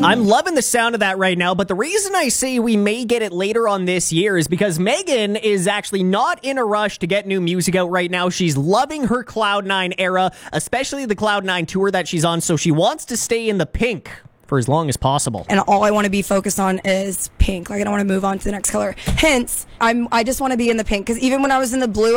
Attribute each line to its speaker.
Speaker 1: I'm loving the sound of that right now, but the reason I say we may get it later on this year is because Megan is actually not in a rush to get new music out right now. She's loving her Cloud9 era, especially the Cloud9 tour that she's on, so she wants to stay in the pink for as long as possible.
Speaker 2: And all I want to be focused on is pink. Like, I don't want to move on to the next color. Hence, I just want to be in the pink, because even when I was in the blue,